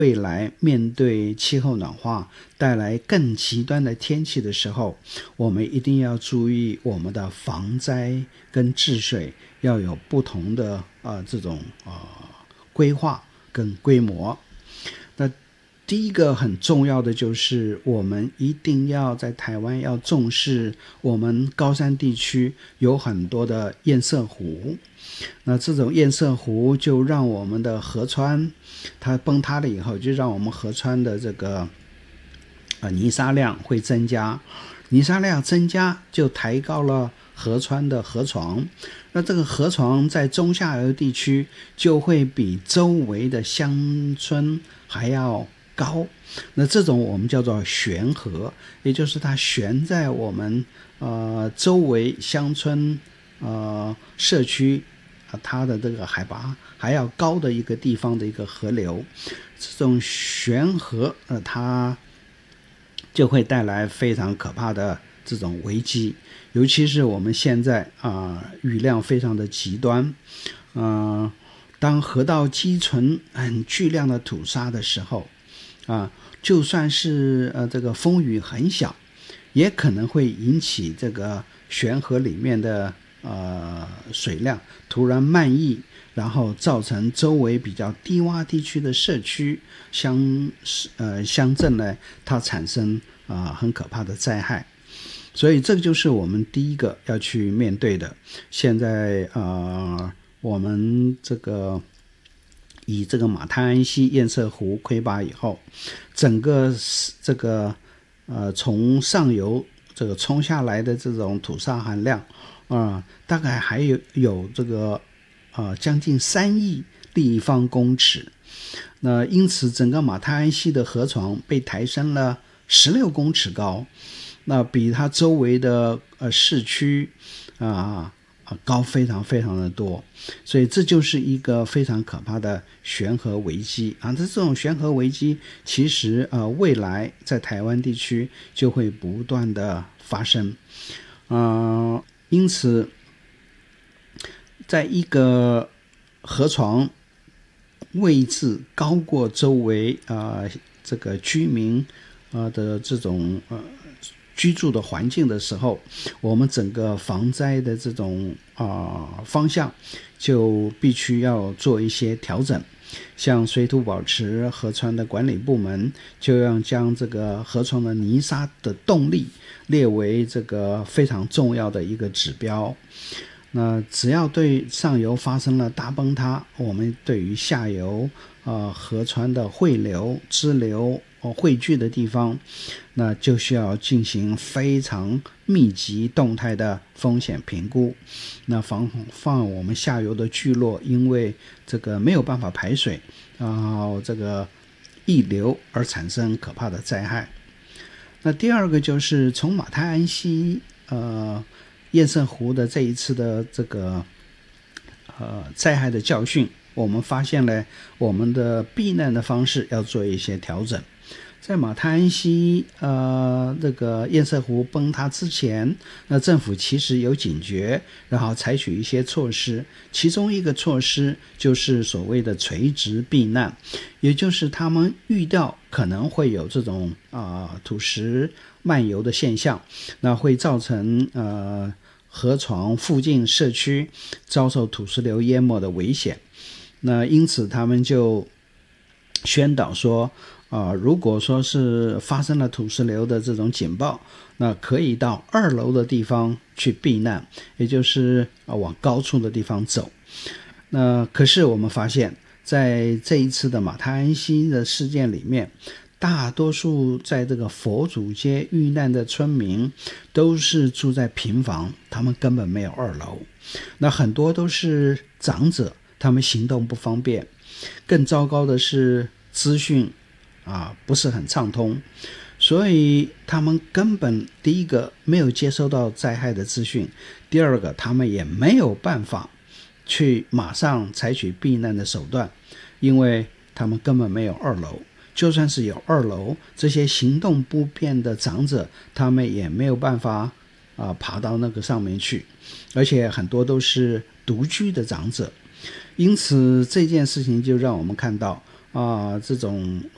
未来面对气候暖化带来更极端的天气的时候，我们一定要注意我们的防灾跟治水要有不同的这种规划跟规模。那第一个很重要的就是我们一定要在台湾要重视我们高山地区有很多的堰塞湖，那这种堰塞湖就让我们的河川它崩塌了以后，就让我们河川的这个泥沙量会增加，泥沙量增加就抬高了河川的河床，那这个河床在中下游地区就会比周围的乡村还要高，那这种我们叫做悬河，也就是它悬在我们周围乡村社区它的这个海拔还要高的一个地方的一个河流，这种悬河它就会带来非常可怕的这种危机，尤其是我们现在雨量非常的极端，当河道积存很巨量的土沙的时候就算是这个风雨很小，也可能会引起这个悬河里面的水量突然漫溢，然后造成周围比较低洼地区的社区乡镇呢，它产生很可怕的灾害。所以这个就是我们第一个要去面对的。现在我们以这个马太安溪堰塞湖溃坝以后，整个这个从上游这个冲下来的这种土沙含量大概还有这个将近3亿立方公尺，那因此整个马太安溪的河床被抬升了16公尺高，那比它周围的市区高非常非常的多，所以这就是一个非常可怕的悬河危机这种悬河危机其实未来在台湾地区就会不断的发生因此在一个河床位置高过周围这个居民的这种居住的环境的时候，我们整个防灾的这种方向就必须要做一些调整。像水土保持河川的管理部门就要将这个河床的泥沙的动力列为这个非常重要的一个指标。那只要对上游发生了大崩塌，我们对于下游河川的汇流支流汇聚的地方，那就需要进行非常密集动态的风险评估，那防我们下游的聚落因为这个没有办法排水这个溢流而产生可怕的灾害。那第二个就是从马太安溪堰塞湖的这一次的这个灾害的教训，我们发现了我们的避难的方式要做一些调整。在马太安溪这个堰塞湖崩塌之前，那政府其实有警觉，然后采取一些措施，其中一个措施就是所谓的垂直避难，也就是他们预料可能会有这种土石漫游的现象，那会造成河床附近社区遭受土石流淹没的危险。那因此他们就宣导说如果说是发生了土石流的这种警报，那可以到2楼的地方去避难，也就是往高处的地方走。那可是我们发现在这一次的马太安溪的事件里面，大多数在这个佛祖街遇难的村民都是住在平房，他们根本没有2楼。那很多都是长者，他们行动不方便，更糟糕的是资讯不是很畅通，所以他们根本第一个没有接收到灾害的资讯，第二个他们也没有办法去马上采取避难的手段，因为他们根本没有2楼。就算是有2楼，这些行动不便的长者他们也没有办法爬到那个上面去，而且很多都是独居的长者。因此这件事情就让我们看到这种